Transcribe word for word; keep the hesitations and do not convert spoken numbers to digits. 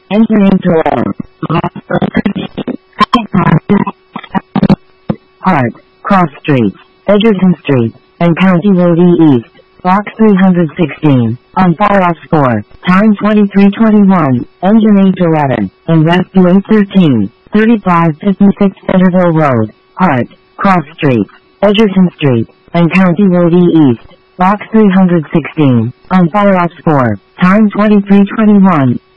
Entering Toronto. Park, Cross Street, Edgerton Street, and County Road E East, Block three hundred sixteen, on Far Off Score, time twenty-three twenty-one, engine eight eleven, and rescue eight thirteen, thirty-five fifty-six Centerville Road, Park, Cross Street, Edgerton Street, and County Road E East, Block three hundred sixteen, on Far Off Score, time twenty-three twenty-one.